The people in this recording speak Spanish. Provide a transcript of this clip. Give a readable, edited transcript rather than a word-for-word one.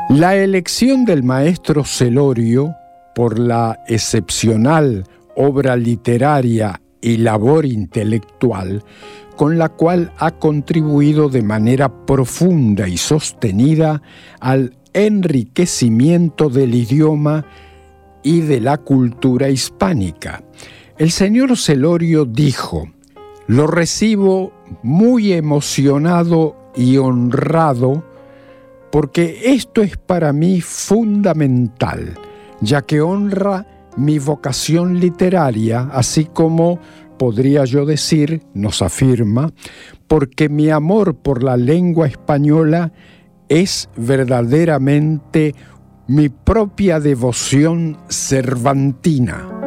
La elección del maestro Celorio por la excepcional obra literaria y labor intelectual con la cual ha contribuido de manera profunda y sostenida al enriquecimiento del idioma y de la cultura hispánica. El señor Celorio dijo: «Lo recibo muy emocionado y honrado porque esto es para mí fundamental, ya que honra mi vocación literaria, así como, podría yo decir, nos afirma, porque mi amor por la lengua española es verdaderamente mi propia devoción cervantina».